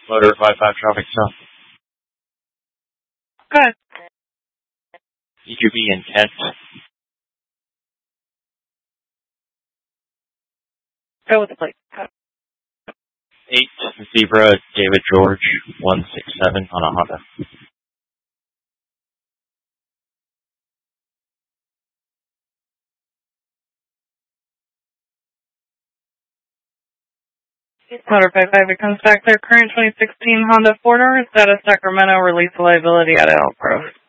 Motor 55 traffic stop. Good. EQB in Kent. Go with the plate. 8 Zebra David George 167 on a Honda. Motor 55, it comes back there. Current 2016 Honda 4-door, status Sacramento, release liability at Elk Grove.